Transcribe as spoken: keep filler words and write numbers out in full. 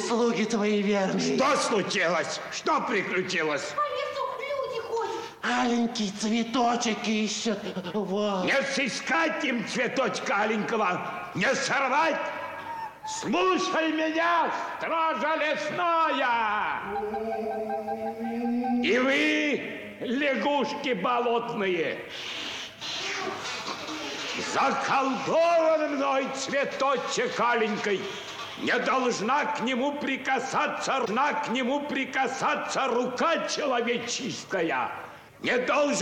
слуги твои верные. Что случилось? Что приключилось? По лесу люди ходят. Аленький цветочек ищут. Вот. Не сыскать им цветочка аленького, не сорвать. Слушай меня, стража лесная! И вы, лягушки болотные, заколдован мной цветочек аленький. Не должна к нему прикасаться, должна к нему прикасаться рука человеческая. Не должен